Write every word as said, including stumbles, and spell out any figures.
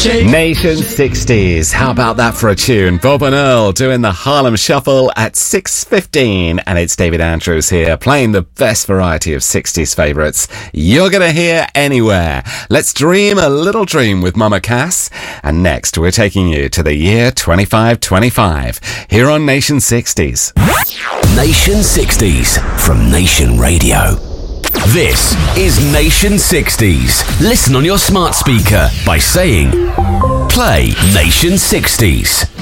shake. Nation sixties. How about that for a tune? Bob and Earl doing the Harlem Shuffle at six fifteen. And it's David Andrews here playing the best variety of sixties favourites you're going to hear anywhere. Let's dream a little dream with Mama Cass. And next, we're taking you to the year twenty-five twenty-five here on Nation sixties. Nation sixties from Nation Radio. This is Nation sixties. Listen on your smart speaker by saying, play Nation sixties.